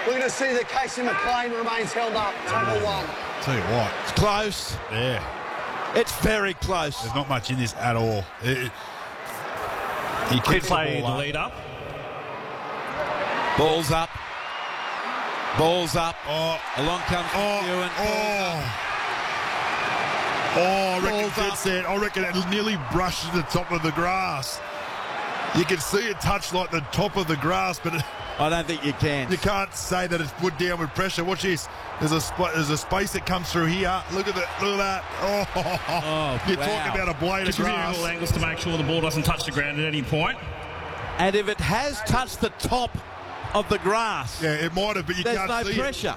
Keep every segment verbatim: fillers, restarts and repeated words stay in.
We're going to see that Casey McLean remains held up. Tackle one. Tell you what. It's close. Yeah. It's very close. There's not much in this at all. It, it, he Good kicks play the the ball lead up. Ball's up. Ball's up. Oh. Along comes Oh. Ewan. Oh. Oh, I reckon Ball's good up. set. I reckon it nearly brushed the top of the grass. You can see it touch like the top of the grass, but it, I don't think you can. you can't say that it's put down with pressure. Watch this. There's a sp- there's a space that comes through here. Look at that. Look at that. Oh, Oh, you're wow. talking about a blade Just of reviewing grass. all angles to make sure the ball doesn't touch the ground at any point. And if it has touched the top of the grass, Yeah, it might have, but you there's can't no see pressure.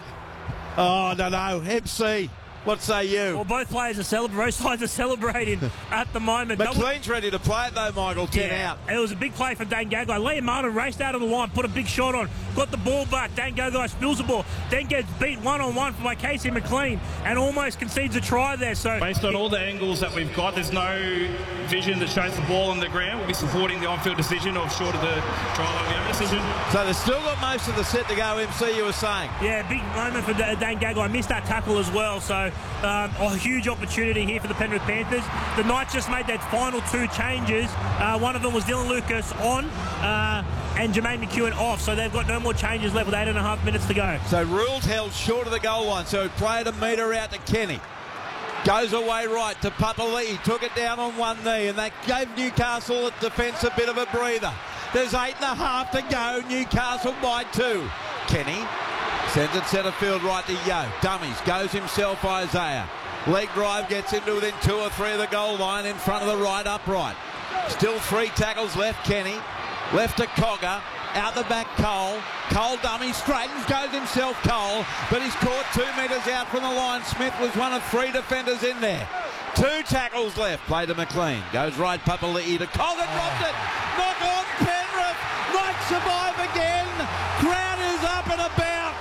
Oh, no, no. M C, what say you? Well, both players are celebrating. Both sides are celebrating at the moment. McLean's ready to play it though, Michael. ten Yeah, out. it was a big play from Dane Gagai. Liam Martin raced out of the line, put a big shot on, got the ball back. Dane Gagai spills the ball, then gets beat one-on-one by Casey McLean and almost concedes a try there. So Based on all the angles that we've got, there's no vision that shows the ball on the ground. We'll be supporting the on-field decision of short of the trial line decision. So they've still got most of the set to go, M C, you were saying. Yeah, big moment for D- Dane Gagai. Missed that tackle as well. So um, a huge opportunity here for the Penrith Panthers. The Knights just made their final two changes. Uh, one of them was Dylan Lucas on uh, and Jermaine McEwen off. So they've got no more changes left with eight and a half minutes to go. So Rules held short of the goal line, so he played a metre out to Kenny. Goes away right to Papali'i, took it down on one knee, and that gave Newcastle at defence a bit of a breather. There's eight and a half to go, Newcastle by two. Kenny sends it centre field right to Yo. Dummies, goes himself Isaiah. Leg drive gets into within two or three of the goal line in front of the right upright. Still three tackles left, Kenny. Left to Cogger. Out the back, Cole. Cole dummy, straightens, goes himself, Cole. But he's caught two metres out from the line. Smith was one of three defenders in there. Two tackles left. Play to McLean. Goes right, Papali'i to Cogger, dropped it. Knock on Penrith. Knights survive again. Crowd is up and about.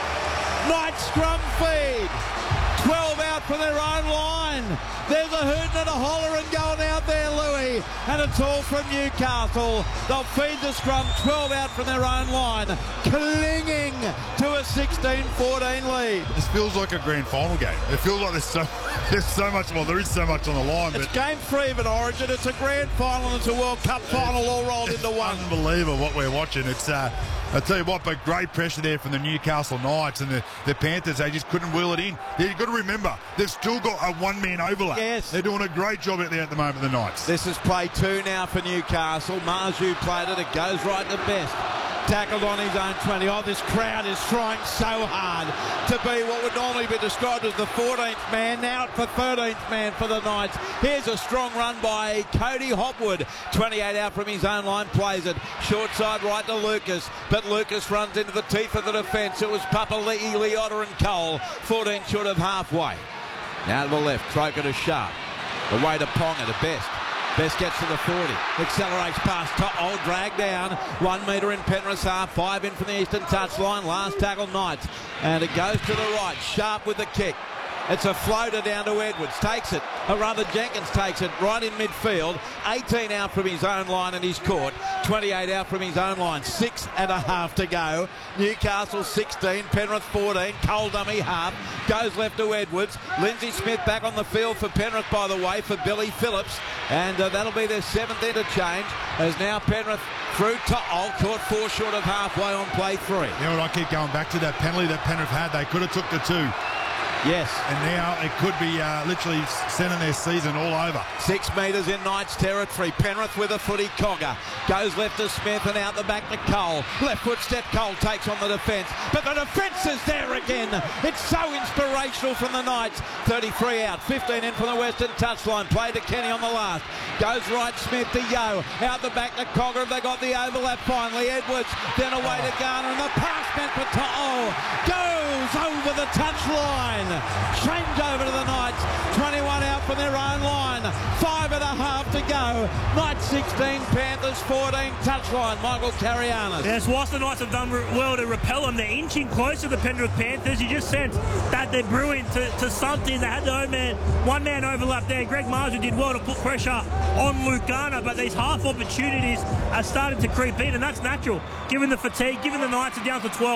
Knights scrum feed. twelve out for their own line. There's a hooting and a hollering going out there, Louis. And it's all from Newcastle. They'll feed the scrum, twelve out from their own line, clinging to a sixteen fourteen lead. This feels like a grand final game. It feels like there's so there's so much. Well, there is so much on the line, It's but game three of an Origin. It's a grand final and it's a World Cup final all rolled it's into one. unbelievable what we're watching. It's uh, I tell you what, but great pressure there from the Newcastle Knights and the, the Panthers. They just couldn't wheel it in. You've got to remember, they've still got a one-man overlap. Yes. They're doing a great job out there at the moment, the Knights. This is play two now for Newcastle. Marju played it. It goes right to Best. Tackled on his own twenty. Oh, this crowd is trying so hard to be what would normally be described as the fourteenth man. Now for thirteenth man for the Knights. Here's a strong run by Cody Hopwood. twenty-eight out from his own line. Plays it. Short side right to Lucas. But Lucas runs into the teeth of the defence. It was Papali'i, Leota and Cole. fourteen short of halfway. Now to the left. Croker to Sharp. Away to Ponga to Best. Best gets to the forty. Accelerates past top. Oh, drag down. One metre in Penrith's half. Five in from the eastern touchline. Last tackle, Knights. And it goes to the right. Sharp with the kick. It's a floater down to Edwards. Takes it. Or rather, Jenkins takes it right in midfield. eighteen out from his own line and he's caught. twenty-eight out from his own line. Six and a half to go. Newcastle sixteen. Penrith fourteen. Cole dummy half. Goes left to Edwards. Lindsay Smith back on the field for Penrith, by the way, for Billy Phillips. And uh, that'll be their seventh interchange as now Penrith through to oh, caught four short of halfway on play three. You know what, I keep going back to that penalty that Penrith had. They could have took the two. Yes. And now it could be uh, literally sending their season all over. Six metres in Knights territory. Penrith with a footy. Cogger goes left to Smith and out the back to Cole. Left foot step. Cole takes on the defence. But the defence is there again. It's so inspirational from the Knights. thirty-three out. fifteen in from the western touchline. Play to Kenny on the last. Goes right Smith to Yo. Out the back to Cogger. They got the overlap finally. Edwards. Then away to Garner. And the pass meant for To'o. Goes over the touchline. Change over to the Knights. twenty-one out from their own line. Five and a half to go. Knights sixteen, Panthers fourteen. Touchline, Michael Carianis. Yes, whilst the Knights have done well to repel them, they're inching closer to the Penrith Panthers. You just sense that they're brewing to, to something. They had the own man, one man overlap there. Greg Marshall did well to put pressure on Luke Garner, but these half opportunities are starting to creep in, and that's natural, given the fatigue, given the Knights are down to twelve.